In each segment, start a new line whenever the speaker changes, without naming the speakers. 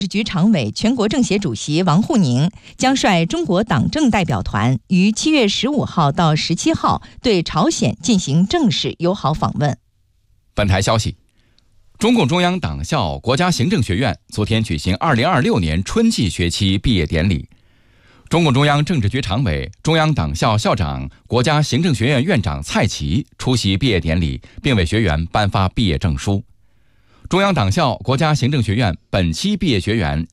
局常委、全国政协主席王沪宁将率中国党政代表团于7月15号到17号对朝鲜进行正式友好访问。
本台消息，中共中央党校国家行政学院昨天举行2026年春季学期毕业典礼。中共中央政治局常委、中央党校校长、国家行政学院院长蔡奇出席毕业典礼，并为学员颁发毕业证书。中央党校国家行政学院本期毕业学员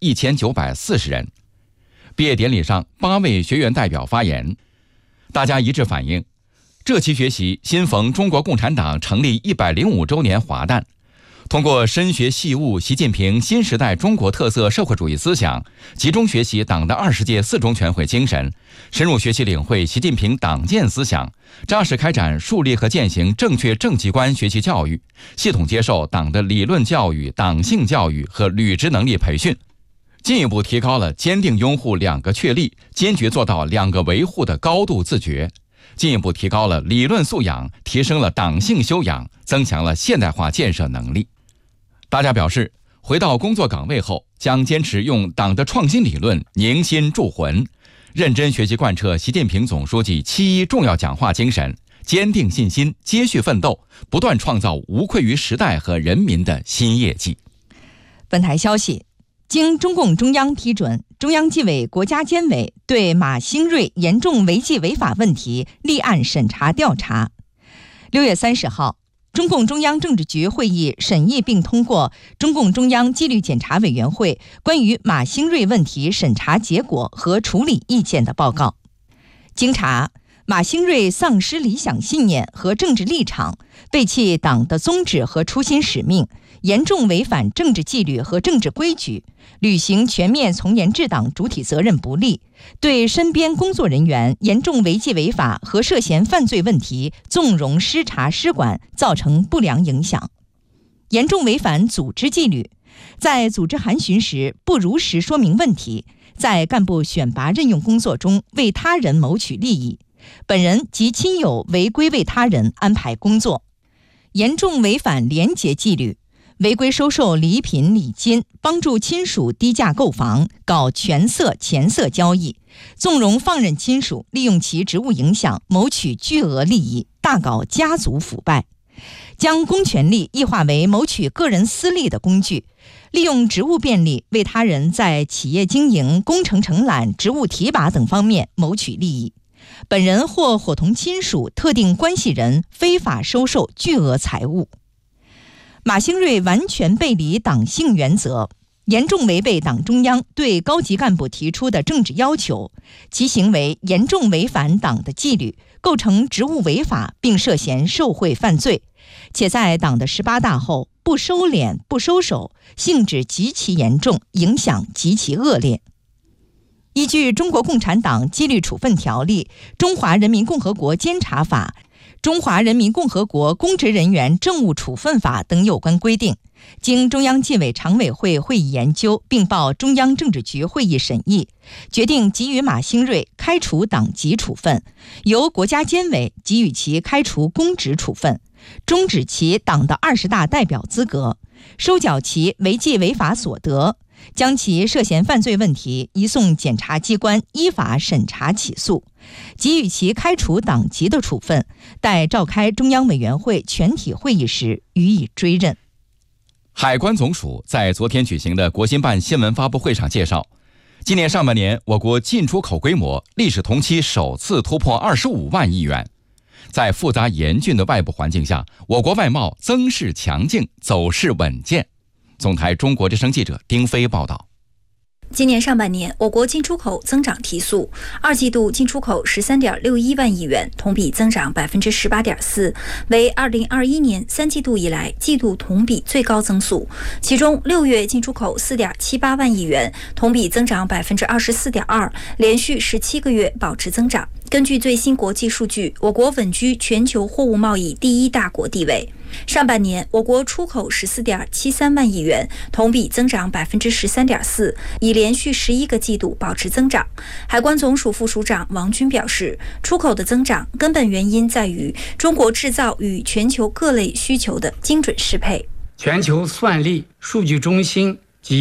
1940人。毕业典礼上，8位学员代表发言，大家一致反映，这期学习新逢中国共产党成立105周年华诞，通过深学细悟习近平新时代中国特色社会主义思想，集中学习党的20届4中全会精神，深入学习领会习近平党建思想，扎实开展树立和践行正确政绩观学习教育，系统接受党的理论教育、党性教育和履职能力培训，进一步提高了坚定拥护2个确立、坚决做到2个维护的高度自觉，进一步提高了理论素养，提升了党性修养，增强了现代化建设能力。大家表示，回到工作岗位后，将坚持用党的创新理论凝心铸魂，认真学习贯彻习近平总书记7.1重要讲话精神，坚定信心，接续奋斗，不断创造无愧于时代和人民的新业绩。
本台消息，经中共中央批准，中央纪委国家监委对马兴瑞严重违纪违法问题立案审查调查。6月30号，中共中央政治局会议审议并通过中共中央纪律检查委员会关于马兴瑞问题审查结果和处理意见的报告。经查，马兴瑞丧失理想信念和政治立场，背弃党的宗旨和初心使命，严重违反政治纪律和政治规矩，履行全面从严治党主体责任不力，对身边工作人员严重违纪违法和涉嫌犯罪问题纵容失察失管，造成不良影响；严重违反组织纪律，在组织函询时不如实说明问题，在干部选拔任用工作中为他人谋取利益，本人及亲友违规为他人安排工作；严重违反廉洁纪律，违规收受礼品礼金，帮助亲属低价购房，搞权色钱色交易，纵容放任亲属利用其职务影响谋取巨额利益，大搞家族腐败，将公权力异化为谋取个人私利的工具，利用职务便利为他人在企业经营、工程承揽、职务提拔等方面谋取利益，本人或伙同亲属、特定关系人非法收受巨额财物。马兴瑞完全背离党性原则，严重违背党中央对高级干部提出的政治要求，其行为严重违反党的纪律，构成职务违法，并涉嫌受贿犯罪，且在党的18大后不收敛不收手，性质极其严重，影响极其恶劣。依据《中国共产党纪律处分条例》、《中华人民共和国监察法》、《中华人民共和国公职人员政务处分法》等有关规定，经中央纪委常委会会议研究，并报中央政治局会议审议，决定给予马兴瑞开除党籍处分，由国家监委给予其开除公职处分，终止其党的20大代表资格，收缴其违纪违法所得，将其涉嫌犯罪问题移送检察机关依法审查起诉，给予其开除党籍的处分，待召开中央委员会全体会议时予以追认。
海关总署在昨天举行的国新办新闻发布会上介绍，今年上半年我国进出口规模历史同期首次突破25万亿元。在复杂严峻的外部环境下，我国外贸增势强劲，走势稳健。总台中国之声记者丁飞报道。
今年上半年，我国进出口增长提速，2季度进出口13.61万亿元，同比增长18.4%，为2021年3季度以来季度同比最高增速。其中6月进出口4.78万亿元，同比增长24.2%，连续17个月保持增长。根据最新国际数据，我国稳居全球货物贸易第1大国地位。上半年，我国出口14.73万亿元，同比增长13.4%，已连续11个季度保持增长。海关总署副署长王军表示，出口的增长根本原因在于中国制造与全球各类需求的精准适配。
全球算力、数据中心及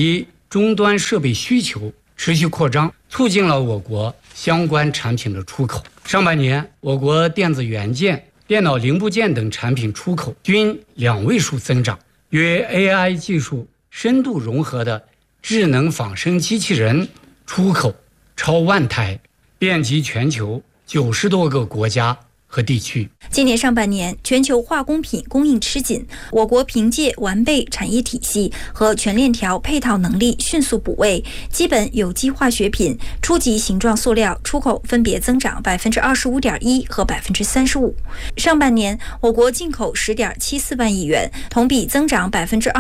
终端设备需求持续扩张，促进了我国相关产品的出口。上半年，我国电子元件、电脑零部件等产品出口均2位数增长，与 AI 技术深度融合的智能仿生机器人出口超10000台，遍及全球90多个国家和地区。
今年上半年，全球化工品供应吃紧，我国凭借完备产业体系和全链条配套能力迅速补位，基本有机化学品、初级形状塑料出口分别增长25.1%和35%。上半年，我国进口10.74万亿元，同比增长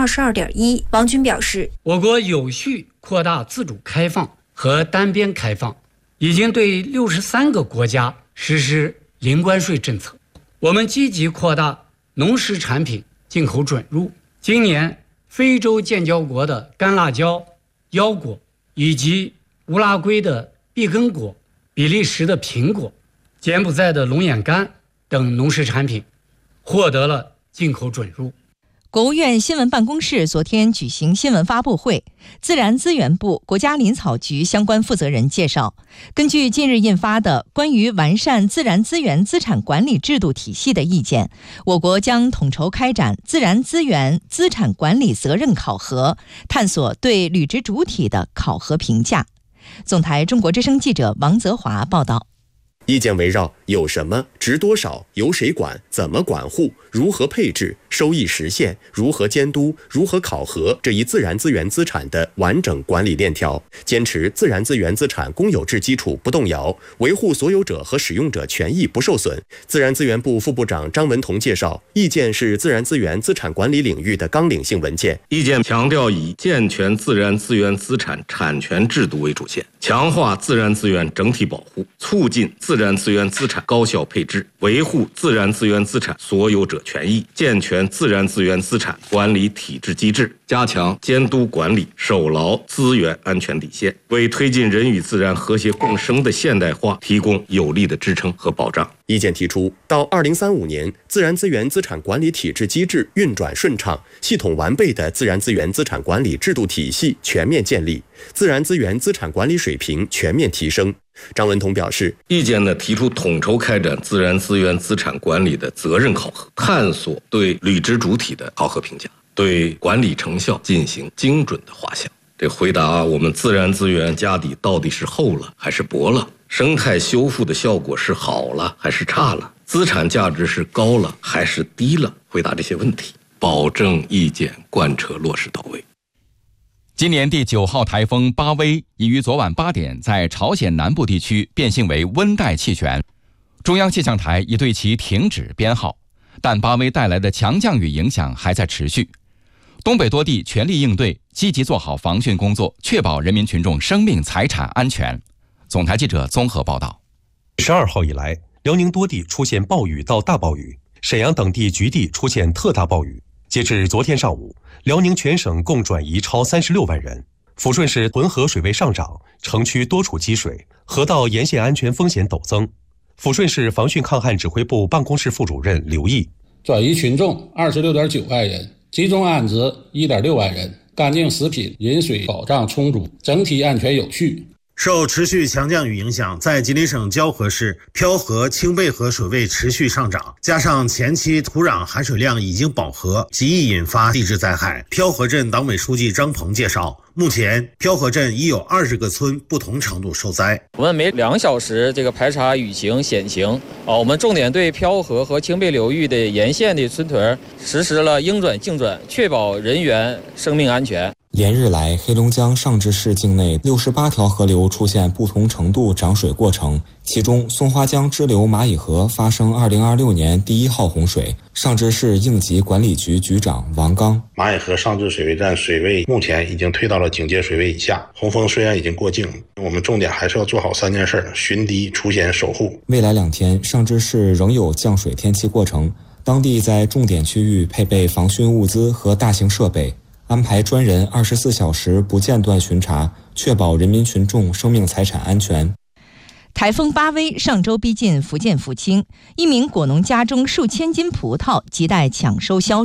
22.1%。王军表示，
我国有序扩大自主开放和单边开放，已经对63个国家实施零关税政策。我们积极扩大农食产品进口准入。今年，非洲建交国的干辣椒、腰果，以及乌拉圭的碧根果、比利时的苹果、柬埔寨的龙眼干等农食产品获得了进口准入。
国务院新闻办公室昨天举行新闻发布会，自然资源部、国家林草局相关负责人介绍，根据近日印发的关于完善自然资源资产管理制度体系的意见，我国将统筹开展自然资源资产管理责任考核，探索对履职主体的考核评价。总台中国之声记者王泽华报道。
意见围绕有什么、值多少、由谁管、怎么管护、如何配置、收益实现、如何监督、如何考核这一自然资源资产的完整管理链条，坚持自然资源资产公有制基础不动摇，维护所有者和使用者权益不受损。自然资源部副部长张文同介绍，意见是自然资源资产管理领域的纲领性文件。
意见强调以健全自然资源资产产权制度为主线，强化自然资源整体保护，促进自然资源资产高效配置，维护自然资源资产所有者权益，健全自然资源资产管理体制机制，加强监督管理，守牢资源安全底线，为推进人与自然和谐共生的现代化提供有力的支撑和保障。
意见提出，到2035年，自然资源资产管理体制机制运转顺畅，系统完备的自然资源资产管理制度体系全面建立，自然资源资产管理水平全面提升。张文同表示，
意见提出统筹开展自然资源资产管理的责任考核，探索对履职主体的考核评价，对管理成效进行精准的划项。这回答我们自然资源家底到底是厚了还是薄了，生态修复的效果是好了还是差了，资产价值是高了还是低了，回答这些问题，保证意见贯彻落实到位。
今年第9号台风巴威已于昨晚8点在朝鲜南部地区变性为温带气旋，中央气象台已对其停止编号，但巴威带来的强降雨影响还在持续。东北多地全力应对，积极做好防汛工作，确保人民群众生命财产安全。总台记者综合报道。
12号以来，辽宁多地出现暴雨到大暴雨，沈阳等地局地出现特大暴雨。截至昨天上午，辽宁全省共转移超36万人。抚顺市浑河水位上涨，城区多处积水，河道沿线安全风险陡增。抚顺市防汛抗旱指挥部办公室副主任刘毅，
转移群众26.9万人，集中安置1.6万人，干净食品、饮水保障充足，整体安全有序。
受持续强降雨影响，在吉林省蛟河市漂河、清背河水位持续上涨，加上前期土壤含水量已经饱和，极易引发地质灾害。漂河镇党委书记张鹏介绍，目前漂河镇已有20个村不同程度受灾。
我们每2小时排查雨情险情，我们重点对漂河和清背流域的沿线的村屯实施了应转径转，确保人员生命安全。
连日来，黑龙江尚志市境内68条河流出现不同程度涨水过程，其中松花江支流蚂蚁河发生2026年第1号洪水。尚志市应急管理局局长王刚，
蚂蚁河尚志水位站水位目前已经退到了警戒水位以下，洪峰虽然已经过境，我们重点还是要做好3件事：巡堤、除险、守护。
未来2天，尚志市仍有降水天气过程，当地在重点区域配备防汛物资和大型设备，安排专人24小时不间断巡查，确保人民群众生命财产安全。
台风巴威上周逼近福建福清，一名果农家中数千斤葡萄亟待抢收销售。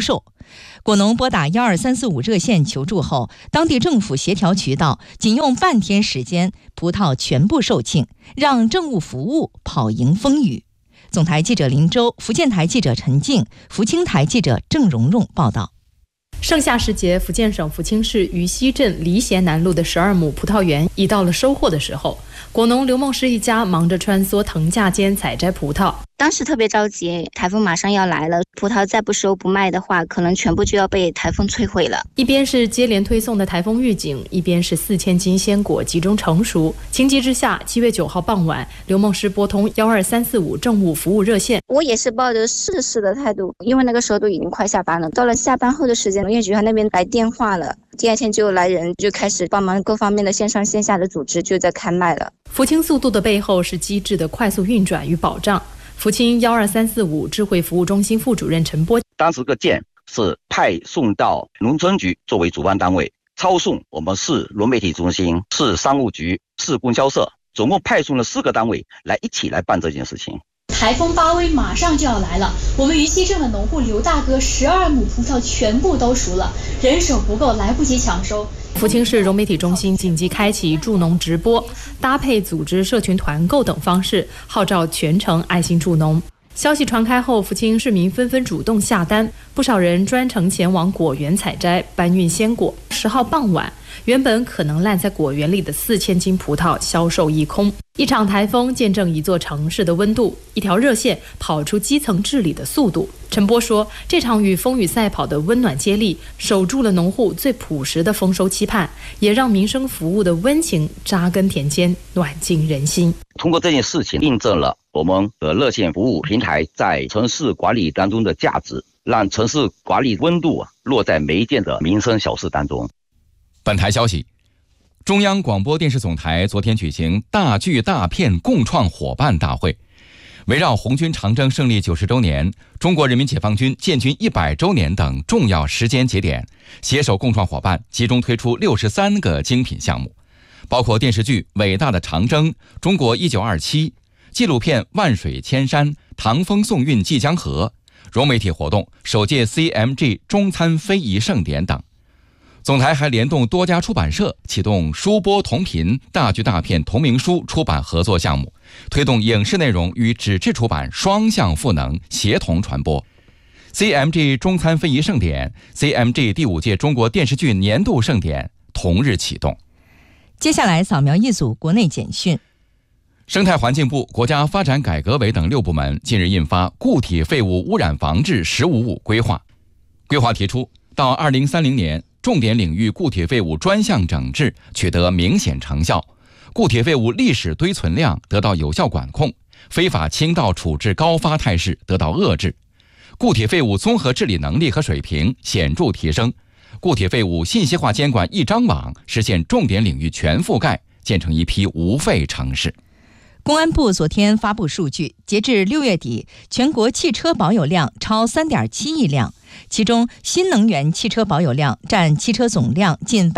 果农拨打12345热线求助后，当地政府协调渠道仅用半天时间，葡萄全部售罄，让政务服务跑赢风雨。总台记者林周，福建台记者陈静，福清台记者郑蓉蓉报道。
盛夏时节，福建省福清市渝西镇离贤南路的12亩葡萄园已到了收获的时候。果农刘梦诗一家忙着穿梭藤架间采摘葡萄。
当时特别着急，台风马上要来了，葡萄再不收不卖的话，可能全部就要被台风摧毁了。
一边是接连推送的台风预警，一边是4000斤鲜果集中成熟。情急之下，7月9号傍晚，刘梦诗拨通12345政务服务热线。
我也是抱着试的态度，因为那个时候都已经快下班了。到了下班后的时间，农业局那边来电话了，第二天就来人，就开始帮忙各方面的线上线下的组织，就在开卖了。
福清速度的背后是机制的快速运转与保障。福清12345智慧服务中心副主任陈波，
当时个件是派送到农村局作为主办单位，抄送我们市融媒体中心、市商务局、市供销社，总共派送了4个单位来一起来办这件事情。
台风巴威马上就要来了，我们渝西镇的农户刘大哥12亩葡萄全部都熟了，人手不够，来不及抢收。
福清市融媒体中心紧急开启助农直播，搭配组织社群团购等方式，号召全城爱心助农。消息传开后，福清市民纷纷主动下单，不少人专程前往果园采摘，搬运鲜果。10号傍晚，原本可能烂在果园里的4000斤葡萄销售一空。一场台风见证一座城市的温度，一条热线跑出基层治理的速度。陈波说，这场与风雨赛跑的温暖接力，守住了农户最朴实的丰收期盼，也让民生服务的温情扎根田间，暖进人心。
通过这件事情，印证了我们的热线服务平台在城市管理当中的价值，让城市管理温度落在每一件的民生小事当中。
本台消息，中央广播电视总台昨天举行大剧大片共创伙伴大会，围绕红军长征胜利90周年、中国人民解放军建军100周年等重要时间节点，携手共创伙伴集中推出63个精品项目，包括电视剧《伟大的长征》、中国1927、纪录片《万水千山》、唐风宋韵济江河、融媒体活动首届 CMG 中餐非遗盛典等。总台还联动多家出版社启动书播同频大剧大片同名书出版合作项目，推动影视内容与纸质出版双向赋能协同传播。CMG 中餐非遗盛典、CMG 第5届中国电视剧年度盛典同日启动。
接下来扫描一组国内简讯。
生态环境部、国家发展改革委等6部门近日印发《固体废物污染防治“十五五”规划》。规划提出，到2030年，重点领域固体废物专项整治取得明显成效，固体废物历史堆存量得到有效管控，非法倾倒处置高发态势得到遏制，固体废物综合治理能力和水平显著提升，固体废物信息化监管一张网实现重点领域全覆盖，建成一批无废城市。
公安部昨天发布数据，截至6月底，全国汽车保有量超3.7亿辆，其中新能源汽车保有量占汽车总量近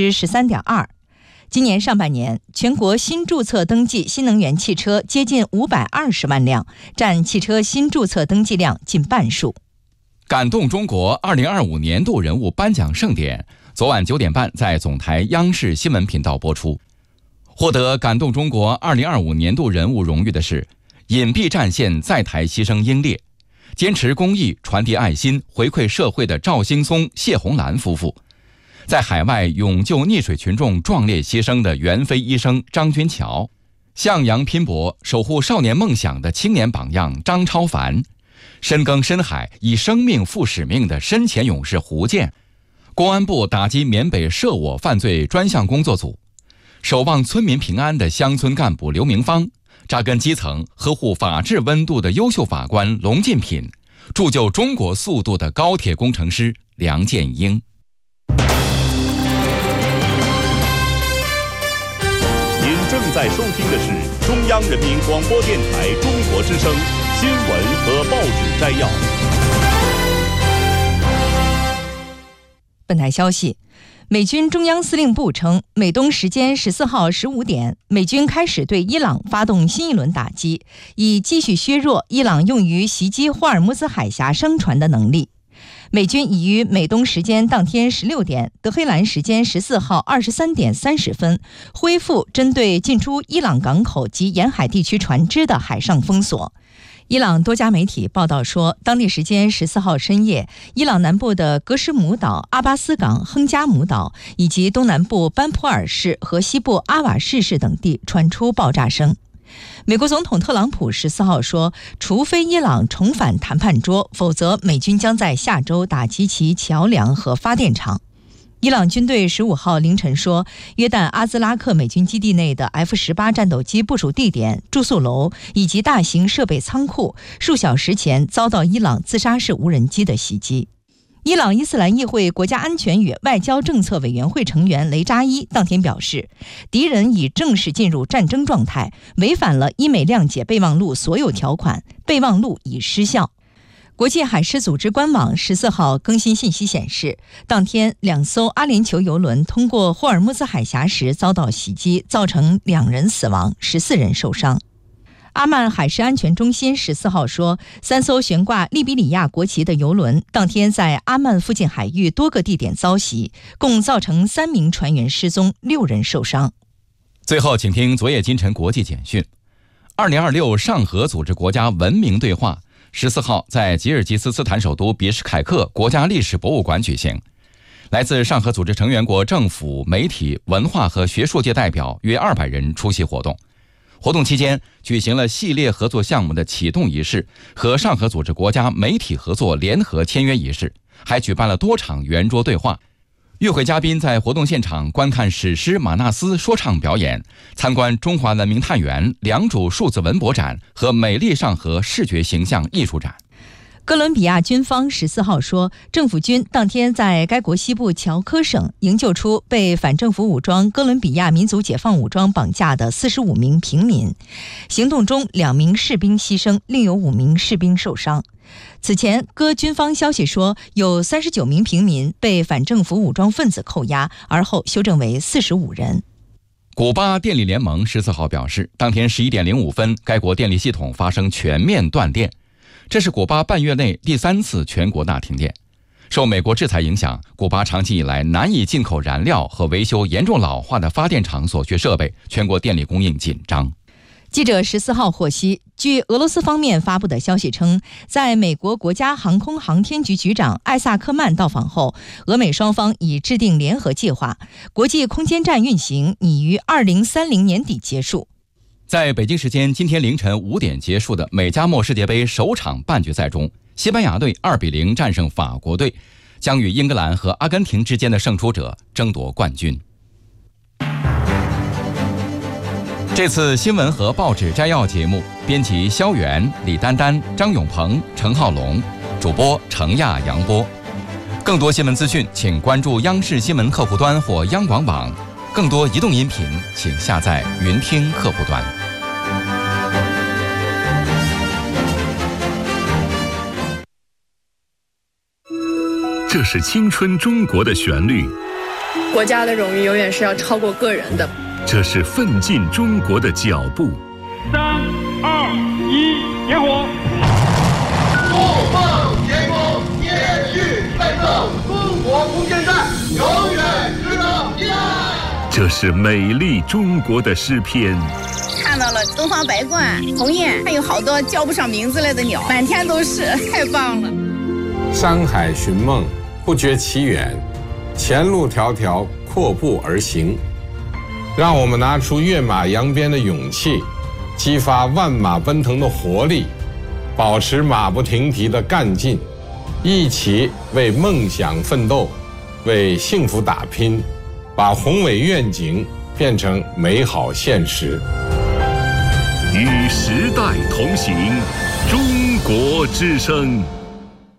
13.2%。今年上半年，全国新注册登记新能源汽车接近520万辆，占汽车新注册登记量近半数。
感动中国2025年度人物颁奖盛典昨晚9点半在总台央视新闻频道播出。获得感动中国2025年度人物荣誉的是隐蔽战线在台牺牲英烈，坚持公益、传递爱心、回馈社会的赵兴松、谢红兰夫妇，在海外勇救溺水群众壮烈牺牲的袁飞医生张军桥，向阳拼搏、守护少年梦想的青年榜样张超凡，深耕深海、以生命负使命的深潜勇士胡健，公安部打击缅北涉我犯罪专项工作组，守望村民平安的乡村干部刘明芳，扎根基层、呵护法治温度的优秀法官龙进品，铸就中国速度的高铁工程师梁建英。
您正在收听的是中央人民广播电台中国之声新闻和报纸摘要。
本台消息，美军中央司令部称，美东时间14号15点，美军开始对伊朗发动新一轮打击，以继续削弱伊朗用于袭击霍尔木兹海峡商船的能力。 美军已于美东时间当天16点、德黑兰时间14号23点30分恢复针对进出伊朗港口及沿海地区船只的海上封锁。伊朗多家媒体报道说，当地时间14号深夜，伊朗南部的格什姆岛、阿巴斯港、亨加姆岛以及东南部班普尔市和西部阿瓦士市等地传出爆炸声。美国总统特朗普14号说，除非伊朗重返谈判桌，否则美军将在下周打击其桥梁和发电厂。伊朗军队15号凌晨说，约旦阿兹拉克美军基地内的 F-18 战斗机部署地点、住宿楼以及大型设备仓库数小时前遭到伊朗自杀式无人机的袭击。伊朗伊斯兰议会国家安全与外交政策委员会成员雷扎伊当天表示，敌人已正式进入战争状态，违反了伊美谅解备忘录所有条款，备忘录已失效。国际海事组织官网14号更新信息显示，当天2艘阿联酋油轮通过霍尔木兹海峡时遭到袭击，造成2人死亡，14人受伤。阿曼海事安全中心14号说，3艘悬挂利比里亚国旗的油轮当天在阿曼附近海域多个地点遭袭，共造成3名船员失踪，6人受伤。
最后，请听昨夜今晨国际简讯。2026上合组织国家文明对话14号在吉尔吉斯斯坦首都别什凯克国家历史博物馆举行。来自上合组织成员国政府、媒体、文化和学术界代表约200人出席活动。活动期间举行了系列合作项目的启动仪式和上合组织国家媒体合作联合签约仪式，还举办了多场圆桌对话。与会嘉宾在活动现场观看史诗马纳斯说唱表演，参观中华文明探源、良渚数字文博展和美丽上合视觉形象艺术展。
哥伦比亚军方14号说，政府军当天在该国西部乔科省营救出被反政府武装哥伦比亚民族解放武装绑架的45名平民。行动中2名士兵牺牲，另有5名士兵受伤。此前，哥军方消息说，有39名平民被反政府武装分子扣押，而后修正为45人。
古巴电力联盟14号表示，当天11点05分，该国电力系统发生全面断电。这是古巴半月内第3次全国大停电。受美国制裁影响，古巴长期以来难以进口燃料和维修严重老化的发电厂所需设备，全国电力供应紧张。
记者14号获悉，据俄罗斯方面发布的消息称，在美国国家航空航天局局长艾萨克曼到访后，俄美双方已制定联合计划，国际空间站运行拟于2030年底结束。
在北京时间今天凌晨5点结束的美加墨世界杯首场半决赛中，西班牙队2比0战胜法国队，将与英格兰和阿根廷之间的胜出者争夺冠军。这次新闻和报纸摘要节目，编辑肖元、李丹丹、张永鹏、陈浩龙，主播程亚、杨波。更多新闻资讯，请关注央视新闻客户端或央广网。更多移动音频，请下载云听客户端。
这是青春中国的旋律，
国家的荣誉永远是要超过个人的。
这是奋进中国的脚步。
3、2、1，点火！
不放天空，继续奋斗，中国空间站永远值得依赖。
这是美丽中国的诗篇。
看到了东方白鹳、鸿雁，还有好多叫不上名字来的鸟，满天都是，太棒了。
山海寻梦，不觉其远，前路迢迢，阔步而行。让我们拿出跃马扬鞭的勇气，激发万马奔腾的活力，保持马不停蹄的干劲，一起为梦想奋斗，为幸福打拼，把宏伟愿景变成美好现实。
与时代同行，中国之声。